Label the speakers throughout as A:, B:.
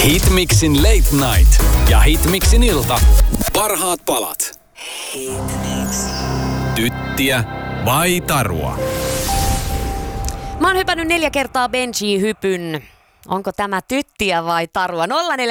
A: Hitmixin Late Night ja Hitmixin ilta. Parhaat palat. Tyttiä vai tarua?
B: Mä oon hypännyt 4 kertaa bungee-hypyn. Onko tämä tyttiä vai tarua? 0401836576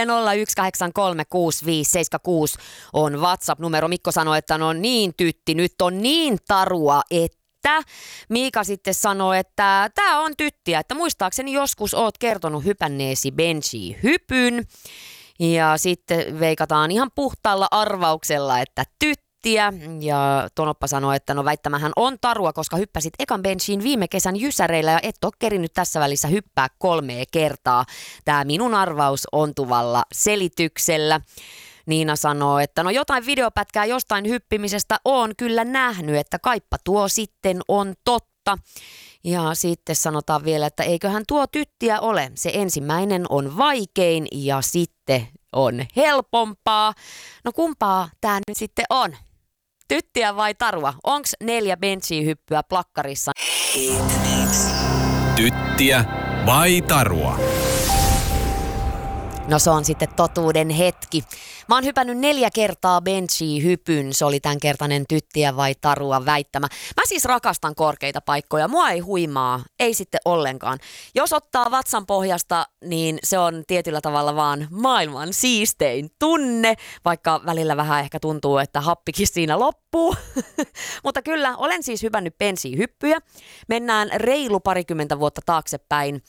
B: on WhatsApp-numero. Mikko sanoi, että no niin tytti, nyt on niin tarua, että Miika sitten sanoi, että tää on tyttiä, että muistaakseni joskus oot kertonut hypänneesi bungee-hypyn. Ja sitten veikataan ihan puhtaalla arvauksella, että tyttiä. Ja Tonoppa sanoi, että no väittämähän on tarua, koska hyppäsit ekan benchiin viime kesän jysäreillä ja et ole kerinyt tässä välissä hyppää 3 kertaa. Tää minun arvaus ontuvalla selityksellä. Niina sanoo, että no jotain videopätkää jostain hyppimisestä on kyllä nähnyt, että kaippa tuo sitten on totta. Ja sitten sanotaan vielä, että eiköhän tuo tyttiä ole. Se ensimmäinen on vaikein ja sitten on helpompaa. No kumpaa tää nyt sitten on? Tyttiä vai tarua? Onks 4 bungee-hyppyä plakkarissa?
A: Tyttiä vai tarua?
B: No se on sitten totuuden hetki. Mä oon hypännyt 4 kertaa bungee-hypyn. Se oli tämänkertainen tyttiä vai tarua väittämä. Mä siis rakastan korkeita paikkoja. Mua ei huimaa, ei sitten ollenkaan. Jos ottaa vatsan pohjasta, niin se on tietyllä tavalla vaan maailman siistein tunne. Vaikka välillä vähän ehkä tuntuu, että happikin siinä loppuu. Mutta kyllä, olen siis hypännyt bungee-hyppyjä. Mennään reilu 20 vuotta taaksepäin.